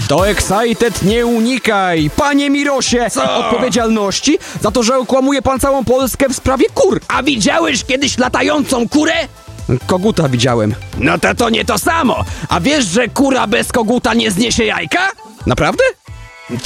Do Excited nie unikaj! Panie Mirosie! Co? Odpowiedzialności za to, że okłamuje pan całą Polskę w sprawie kur! A widziałeś kiedyś latającą kurę? Koguta widziałem. No to nie to samo. A wiesz, że kura bez koguta nie zniesie jajka? Naprawdę?